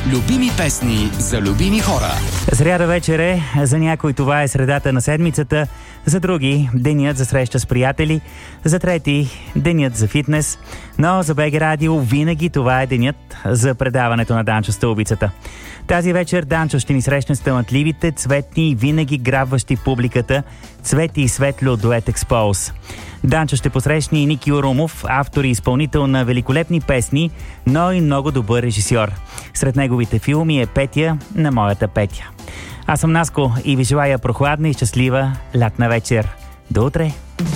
Любими песни за любими хора. Сряда вечер е, за някой това е средата на седмицата, за други денят за среща с приятели, за трети денят за фитнес, но за БГ Радио винаги това е денят за предаването на Данчо Стълбицата. Тази вечер Данчо ще ни срещне с талантливите, цветни и винаги грабващи публиката Цвети и Светло дует Експоуз. Данчо ще посрещне и Ники Орумов, автор и изпълнител на великолепни песни, но и много добър режисьор. Сред неговите филми е Петя на моята Петя. Аз съм Наско и ви желая прохладна и щастлива лятна вечер. До утре!